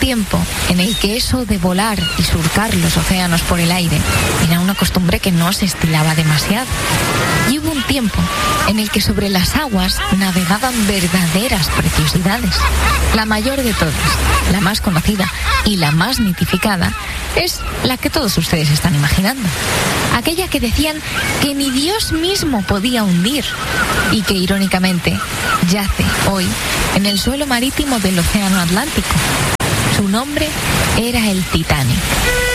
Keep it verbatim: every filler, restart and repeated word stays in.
tiempo en el que eso de volar y surcar los océanos por el aire era una costumbre que no se estilaba demasiado. Y hubo un tiempo en el que sobre las aguas navegaban verdaderas preciosidades. La mayor de todas, la más conocida y la más mitificada, es la que todos ustedes están imaginando. Aquella que decían que ni Dios mismo podía hundir y que, irónicamente, yace hoy en el suelo marítimo del Océano Atlántico. Su nombre era el Titanic.